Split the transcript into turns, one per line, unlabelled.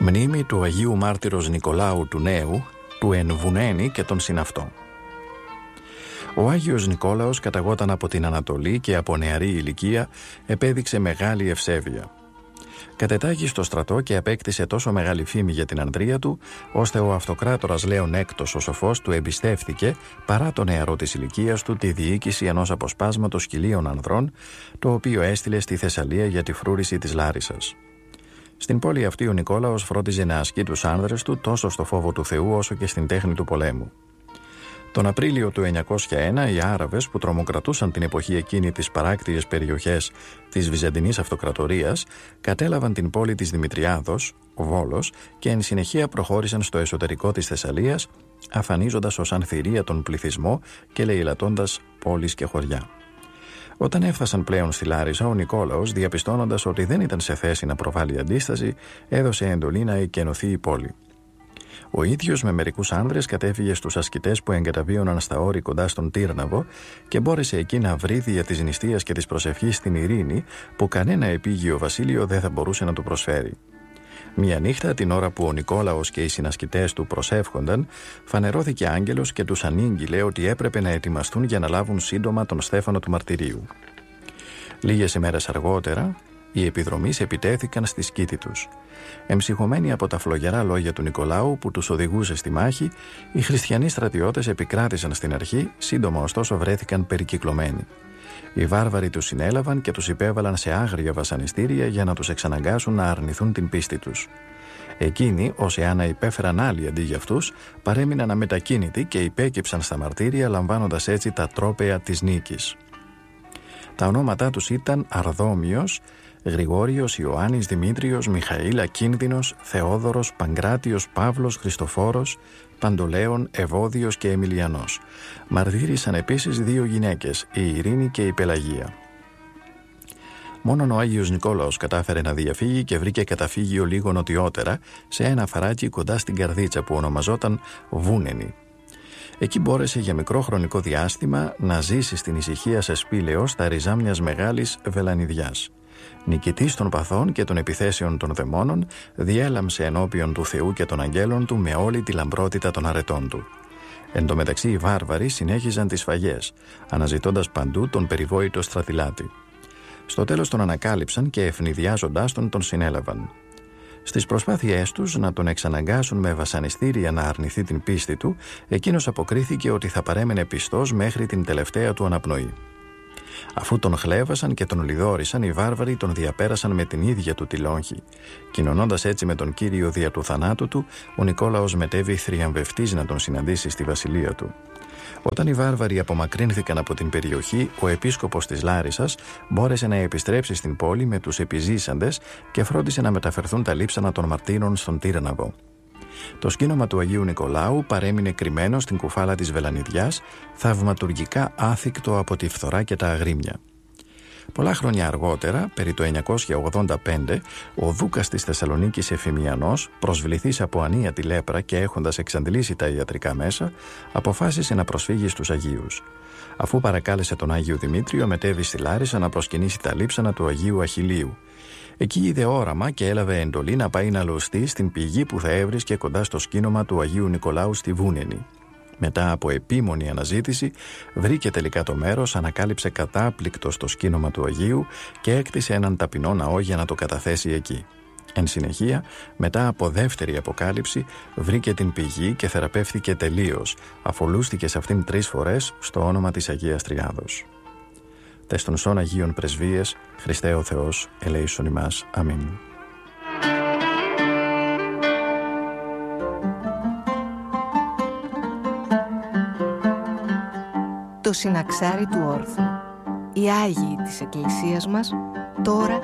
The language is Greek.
Μνήμη του Αγίου Μάρτυρος Νικολάου του Νέου, του Ενβουνένη και των συναυτών. Ο Άγιος Νικόλαος καταγόταν από την Ανατολή και από νεαρή ηλικία επέδειξε μεγάλη ευσέβεια. Κατετάγει στο στρατό και απέκτησε τόσο μεγάλη φήμη για την ανδρεία του, ώστε ο αυτοκράτορας Λέων Έκτος ο Σοφός του εμπιστεύθηκε, παρά το νεαρό της ηλικίας του, τη διοίκηση ενός αποσπάσματος 1.000 ανδρών, το οποίο έστειλε στη Θεσσαλία για τη φρούρηση της Λάρισσας. Στην πόλη αυτή ο Νικόλαος φρόντιζε να ασκεί τους άνδρες του τόσο στο φόβο του Θεού όσο και στην τέχνη του πολέμου. Τον Απρίλιο του 901 οι Άραβες που τρομοκρατούσαν την εποχή εκείνη τις παράκτιες περιοχές της Βυζαντινής Αυτοκρατορίας κατέλαβαν την πόλη της Δημητριάδος, ο Βόλος, και εν συνεχεία προχώρησαν στο εσωτερικό της Θεσσαλίας, αφανίζοντας ως ανθυρία τον πληθυσμό και λαιλατώντας πόλεις και χωριά. Όταν έφτασαν πλέον στη Λάρισα, ο Νικόλαος, διαπιστώνοντας ότι δεν ήταν σε θέση να προβάλλει αντίσταση, έδωσε εντολή να εκενωθεί η πόλη. Ο ίδιος με μερικούς άνδρες κατέφυγε στους ασκητές που εγκαταβίωναν στα όρη κοντά στον Τύρναβο και μπόρεσε εκεί να βρει δια της νηστείας και της προσευχής την ειρήνη που κανένα επίγειο βασίλειο δεν θα μπορούσε να του προσφέρει. Μια νύχτα, την ώρα που ο Νικόλαος και οι συνασκητές του προσεύχονταν, φανερώθηκε άγγελος και τους ανήγγειλε ότι έπρεπε να ετοιμαστούν για να λάβουν σύντομα τον Στέφανο του Μαρτυρίου. Λίγες ημέρες αργότερα, οι επιδρομείς επιτέθηκαν στη σκήτη τους. Εμψυχωμένοι από τα φλογερά λόγια του Νικολάου που τους οδηγούσε στη μάχη, οι χριστιανοί στρατιώτες επικράτησαν στην αρχή, σύντομα ωστόσο βρέθηκαν περικυκλωμένοι. Οι βάρβαροι τους συνέλαβαν και τους υπέβαλαν σε άγρια βασανιστήρια για να τους εξαναγκάσουν να αρνηθούν την πίστη τους. Εκείνοι, ως εάν να υπέφεραν άλλοι αντί για αυτούς, παρέμειναν αμετακίνητοι και υπέκυψαν στα μαρτύρια, λαμβάνοντας έτσι τα τρόπαια της νίκης. Τα ονόματά τους ήταν Αρδόμιος, Γρηγόριος, Ιωάννης, Δημήτριος, Μιχαήλ, Ακίνδυνος, Θεόδωρος, Παγκράτιος, Παύλος, Χριστοφόρος, Παντολέων, Ευώδιος και Εμιλιανός. Μαρτύρησαν επίσης 2 γυναίκες, η Ειρήνη και η Πελαγία. Μόνον ο Άγιος Νικόλαος κατάφερε να διαφύγει και βρήκε καταφύγιο λίγο νοτιότερα, σε ένα φαράκι κοντά στην Καρδίτσα που ονομαζόταν Βούνενη. Εκεί μπόρεσε για μικρό χρονικό διάστημα να ζήσει στην ησυχία σε σπήλαιο στα ριζά μιας μεγάλης βελανιδιάς. Νικητής των παθών και των επιθέσεων των δαιμόνων, διέλαμψε ενώπιον του Θεού και των αγγέλων του με όλη τη λαμπρότητα των αρετών του. Εν τω μεταξύ οι βάρβαροι συνέχιζαν τις σφαγές, αναζητώντας παντού τον περιβόητο στρατηλάτη. Στο τέλος τον ανακάλυψαν και ευνηδιάζοντάς τον συνέλαβαν. Στις προσπάθειές τους να τον εξαναγκάσουν με βασανιστήρια να αρνηθεί την πίστη του, εκείνος αποκρίθηκε ότι θα παρέμενε πιστός μέχρι την τελευταία του αναπνοή. Αφού τον χλέβασαν και τον λιδόρισαν, οι βάρβαροι τον διαπέρασαν με την ίδια του τη λόγχη. Κοινωνώντας έτσι με τον Κύριο δια του θανάτου του, ο Νικόλαος μετέβη θριαμβευτής να τον συναντήσει στη βασιλεία του. Όταν οι βάρβαροι απομακρύνθηκαν από την περιοχή, ο επίσκοπος της Λάρισσας μπόρεσε να επιστρέψει στην πόλη με τους επιζήσαντες και φρόντισε να μεταφερθούν τα λείψανα των μαρτύρων στον Τύρναβο. Το σκήνομα του Αγίου Νικολάου παρέμεινε κρυμμένο στην κουφάλα της Βελανιδιάς, θαυματουργικά άθικτο από τη φθορά και τα αγρίμια. Πολλά χρόνια αργότερα, περί το 985, ο δούκας της Θεσσαλονίκης Εφημιανός, προσβληθής από ανίατη λέπρα και έχοντας εξαντλήσει τα ιατρικά μέσα, αποφάσισε να προσφύγει στους Αγίους. Αφού παρακάλεσε τον Άγιο Δημήτριο, μετέβη στη Λάρισα να προσκυνήσει τα λείψανα του Αγίου Αχιλλείου. Εκεί είδε όραμα και έλαβε εντολή να πάει να λωστεί στην πηγή που θα έβρισκε κοντά στο σκήνομα του Αγίου Νικολάου στη Βούνενη. Μετά από επίμονη αναζήτηση, βρήκε τελικά το μέρος, ανακάλυψε κατάπληκτο στο σκήνομα του Αγίου και έκτισε έναν ταπεινό ναό για να το καταθέσει εκεί. Εν συνεχεία, μετά από δεύτερη αποκάλυψη, βρήκε την πηγή και θεραπεύθηκε τελείως, αφολούστηκε σε αυτήν 3 φορές στο όνομα της Αγίας Τριάδος. Τες των σών Αγίων Πρεσβείες, Χριστέ ο Θεός, ελέησον ημάς. Αμήν.
Το συναξάρι του όρθρου. Οι Άγιοι της Εκκλησίας μας, τώρα